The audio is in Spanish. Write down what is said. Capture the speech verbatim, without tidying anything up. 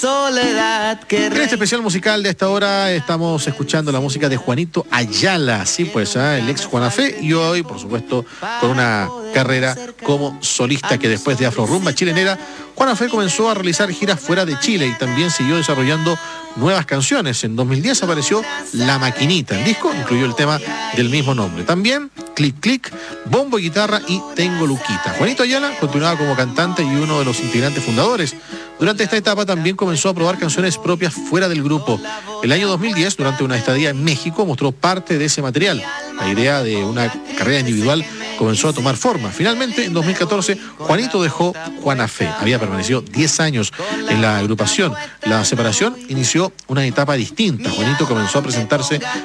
Soledad que En este especial musical de esta hora estamos escuchando la música de Juanito Ayala, sí pues, ¿eh? El ex Juana Fe, y hoy, por supuesto, con una carrera como solista que después de Afro Rumba Chilenera, Juana Fe comenzó a realizar giras fuera de Chile y también siguió desarrollando nuevas canciones. En dos mil diez apareció La Maquinita. El disco incluyó el tema del mismo nombre. También Clic Clic, Bombo y Guitarra y Tengo Luquita. Juanito Ayala continuaba como cantante y uno de los integrantes fundadores. Durante esta etapa también comenzó a probar canciones propias fuera del grupo. El año dos mil diez, durante una estadía en México, mostró parte de ese material. La idea de una carrera individual comenzó a tomar forma. Finalmente, en dos mil catorce, Juanito dejó Juana Fe. Había permanecido diez años en la agrupación. La separación inició una etapa distinta. Juanito comenzó a presentarse